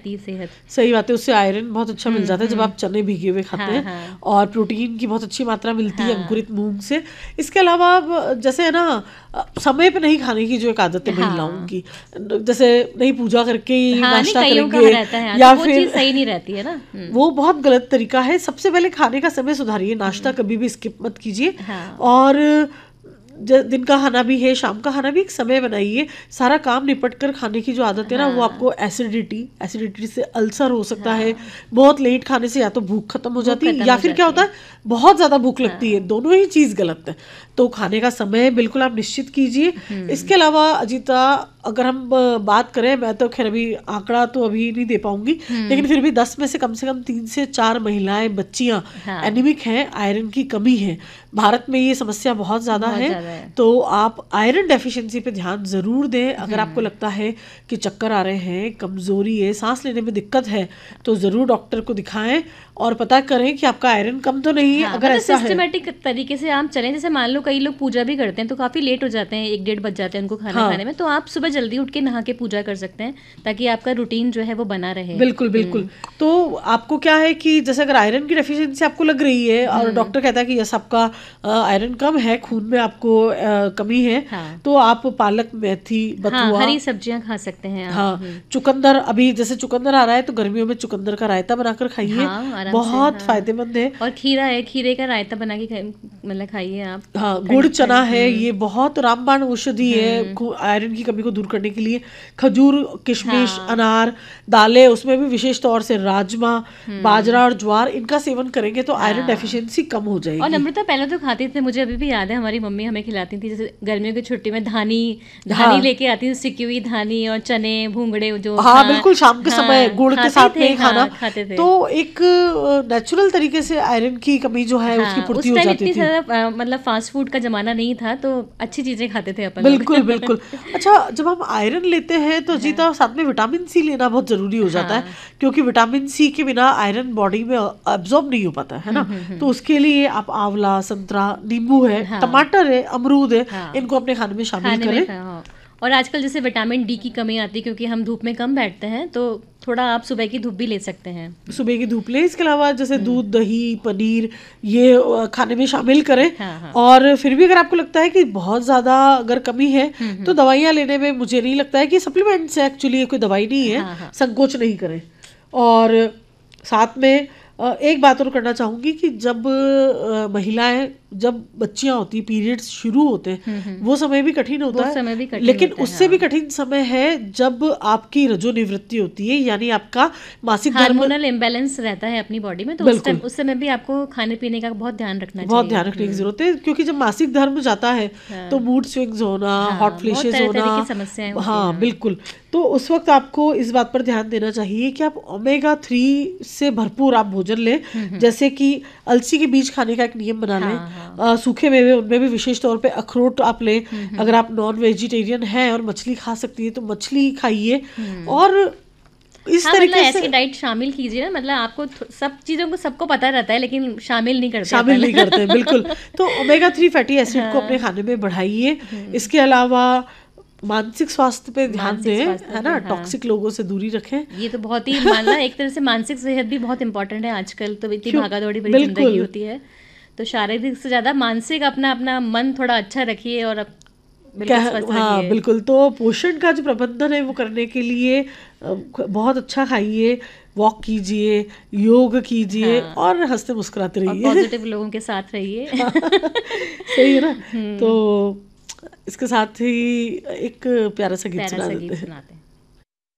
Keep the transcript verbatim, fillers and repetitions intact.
रहती है सेहत। सही बात है, उससे आयरन बहुत अच्छा मिल जाता है जब आप चने भीगे हुए खाते हाँ, हैं हाँ। और प्रोटीन की बहुत अच्छी मात्रा मिलती है हाँ। अंकुरित मूंग से। इसके अलावा अब जैसे है ना समय पे नहीं खाने की जो एक आदत है महिलाओं हाँ। की, जैसे नहीं पूजा करके ही हाँ, नहीं नाश्ता कईयों का करेंगे रहता है, या तो वो फिर चीज़ सही नहीं रहती है ना। हम्म। वो बहुत गलत तरीका है। सबसे पहले खाने का समय सुधारिए, नाश्ता कभी भी स्किप मत कीजिए। हाँ। और ज- दिन का खाना भी है, शाम का खाना भी एक समय बनाइए। सारा काम निपट कर खाने की जो आदत है ना, वो हाँ। आपको एसिडिटी एसिडिटी से अल्सर हो सकता हाँ। है। बहुत लेट खाने से या तो भूख खत्म हो भूख जाती है खत्म या हो फिर क्या जाती होता है। है बहुत ज़्यादा भूख लगती है, हाँ। दोनों ही चीज़ गलत है। तो खाने का समय बिल्कुल आप निश्चित कीजिए। इसके अलावा अजीता, अगर हम अ, बात करें, मैं तो खैर अभी आंकड़ा तो अभी नहीं दे पाऊंगी, लेकिन फिर भी दस में से कम से कम तीन से चार महिलाएं, बच्चियां हाँ। एनीमिक हैं, आयरन की कमी है। भारत में ये समस्या बहुत ज़्यादा बहुत है। ज़्यादा है। तो आप आयरन डेफिशिएंसी पे ध्यान ज़रूर दें। अगर आपको लगता है कि चक्कर आ रहे हैं, कमज़ोरी है, सांस लेने में दिक्कत है, तो ज़रूर डॉक्टर को दिखाएं और पता करें कि आपका आयरन कम तो नहीं है। हाँ, अगर मतलब ऐसा है सिस्टमेटिक तरीके से आप चलें। जैसे मान लो कई लोग पूजा भी करते हैं तो काफ़ी लेट हो जाते हैं, एक डेढ़ बज जाते हैं उनको खाना हाँ। खाने में, तो आप सुबह जल्दी उठ के नहा के पूजा कर सकते हैं ताकि आपका रूटीन जो है वो बना रहे। बिल्कुल बिल्कुल। तो आपको क्या है कि जैसे अगर आयरन की डेफिशिएंसी आपको लग रही है और डॉक्टर कहता है कि यस आपका अ, आयरन कम है, खून में आपको अ, कमी है, हाँ। तो आप पालक, मेथी, हाँ, बथुआ, हरी सब्जियां खा सकते हैं आप। हाँ, चुकंदर, अभी जैसे चुकंदर आ रहा है तो गर्मियों में चुकंदर का रायता बनाकर खाइए, हाँ, आराम से। बहुत हाँ। फायदेमंद है। और खीरा है, खीरे का रायता बना के खाइ- मतलब खाइए आप। हाँ, ठंड- गुड़ चना ठंड- है, ये बहुत रामबाण औषधि है खू- आयरन की कमी को दूर करने के लिए। खजूर, किशमिश, हाँ। अनार, दालें, उसमें भी विशेष तौर से राजमा, बाजरा और ज्वार, इनका सेवन करेंगे तो आयरन हाँ। डेफिशिएंसी कम हो और जाएगी। नम्रता पहले तो खाती थे, मुझे अभी भी याद है हमारी मम्मी हमें खिलाती थी, जैसे गर्मियों की छुट्टी में धानी धानी हाँ। लेके आती थी, सिकी हुई धानी और चने भूंगड़े जो हाँ खा- बिल्कुल, शाम के हाँ, समय गुड़ के खाते साथ थे, में ही हाँ, खाना, खाते थे। तो एक नेचुरल तरीके से आयरन की कमी जो है उसकी हाँ, पूर्ति उस हो टाइम जाती इतनी थी। ज़्यादा अ, मतलब फास्ट फूड का जमाना नहीं था, तो अच्छी चीजें खाते थे अपन बिल्कुल लोग। बिल्कुल। अच्छा, जब हम आयरन लेते हैं तो जीता साथ में विटामिन सी लेना बहुत जरूरी हो जाता है, हाँ। क्योंकि विटामिन सी के बिना आयरन बॉडी में अब्जॉर्ब नहीं हो पाता है ना। तो उसके लिए आप आंवला, संतरा, नींबू है, हाँ। टमाटर है, अमरूद है, हाँ। इनको अपने खाने में शामिल खाने में करें। खा- हाँ। और आजकल जैसे विटामिन डी की कमी आती है क्योंकि हम धूप में कम बैठते हैं, तो थोड़ा आप सुबह की धूप भी ले सकते हैं। सुबह की धूप लें। इसके अलावा जैसे दूध, दही, पनीर, ये अ, खाने में शामिल करें। हाँ, हाँ। और फिर भी अगर आपको लगता है कि बहुत ज़्यादा अगर कमी है तो दवाइयाँ लेने में मुझे नहीं लगता है कि सप्लीमेंट्स है, एक्चुअली ये कोई दवाई नहीं है। हाँ, हाँ। संकोच नहीं करें। और साथ में अ, एक बात और करना चाहूँगी कि जब अ, महिलाएं, जब बच्चियां होती, पीरियड्स शुरू होते हैं, वो समय भी कठिन होता वो है, समय भी कठिन लेकिन होता है, उससे हाँ। भी कठिन समय है जब आपकी रजो निवृत्ति होती है, यानी आपका मासिक धर्म। हार्मोनल इम्बैलेंस रहता है अपनी बॉडी में, तो उस टाइम उस समय भी आपको खाने पीने का बहुत ध्यान रखना चाहिए। बहुत ध्यान रखने की जरूरत है, क्योंकि जब मासिक धर्म जाता है तो मूड स्विंग्स होना, हाँ, हॉट बहुत फ्लैशेस तरह होना, तरह की समस्याएं होती हाँ हैं। बिल्कुल। तो उस वक्त आपको इस बात पर ध्यान देना चाहिए कि आप ओमेगा थ्री से भरपूर आप भोजन लें, जैसे कि अलसी के बीज खाने का एक नियम बना लें। हाँ, अ, सूखे मेवे, उनमें भी विशेष तौर पे अखरोट आप लें। अगर आप नॉन वेजिटेरियन हैं और मछली खा सकती है तो मछली खाइए। और इस हाँ, मतलब तरीके ऐसी से डाइट शामिल कीजिए ना, मतलब आपको थो- सब चीजों को सबको पता रहता है लेकिन शामिल नहीं करते शामिल अपन। नहीं करते हैं, बिल्कुल। तो ओमेगा थ्री फैटी एसिड को अपने खाने में बढ़ाइए। इसके अलावा मानसिक स्वास्थ्य पे ध्यान मानसिक दें, स्वास्थ्य है पे, ना, हाँ। टॉक्सिक लोगों से दूरी रखें। ये तो बहुत ही मानना, एक तरह से मानसिक सेहत भी बहुत इंपॉर्टेंट है आजकल, तो इतनी क्यों? भागा दौड़ी भरी बिल्कुल। जिंदगी होती है, तो शारीरिक से ज्यादा मानसिक अपना अपना मन थोड़ा अच्छा रखिए और अप, बिल्कुल क्या, स्वस्थ हाँ रखिए। बिल्कुल। तो पोषण का जो प्रबंधन है वो करने के लिए अ, बहुत अच्छा खाइए, वॉक कीजिए, योग कीजिए, हाँ। और हंसते मुस्कुराते और रहिए। पॉजिटिव लोगों के साथ रहिए। सही है ना। तो इसके साथ ही एक प्यारा सा गीत प्यारा सुना सा देते गीत हैं। सुनाते हैं।